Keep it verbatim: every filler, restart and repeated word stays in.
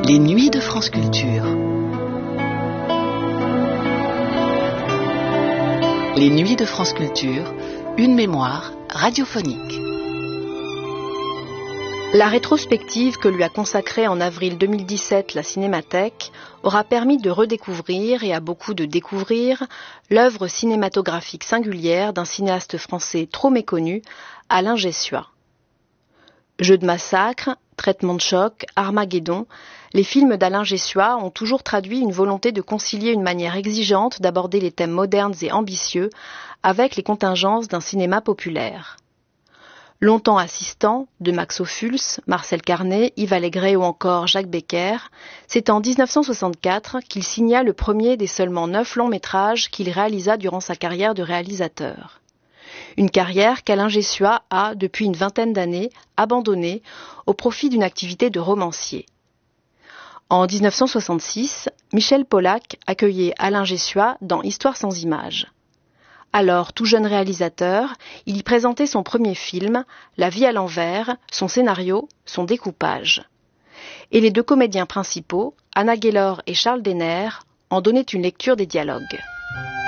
Les nuits de France Culture. Les nuits de France Culture, une mémoire radiophonique. La rétrospective que lui a consacrée en avril deux mille dix-sept la Cinémathèque aura permis de redécouvrir, et à beaucoup de découvrir, l'œuvre cinématographique singulière d'un cinéaste français trop méconnu, Alain Gessua. Jeux de massacre, Traitement de choc, Armageddon, les films d'Alain Gessua ont toujours traduit une volonté de concilier une manière exigeante d'aborder les thèmes modernes et ambitieux avec les contingences d'un cinéma populaire. Longtemps assistant de Max Ophuls, Marcel Carné, Yves Allégret ou encore Jacques Becker, c'est en dix-neuf cent soixante-quatre qu'il signa le premier des seulement neuf longs métrages qu'il réalisa durant sa carrière de réalisateur. Une carrière qu'Alain Gessua a, depuis une vingtaine d'années, abandonnée au profit d'une activité de romancier. En dix-neuf cent soixante-six, Michel Pollack accueillait Alain Gessua dans Histoire sans images. Alors tout jeune réalisateur, il y présentait son premier film, La vie à l'envers, son scénario, son découpage. Et les deux comédiens principaux, Anna Gaylor et Charles Denner, en donnaient une lecture des dialogues.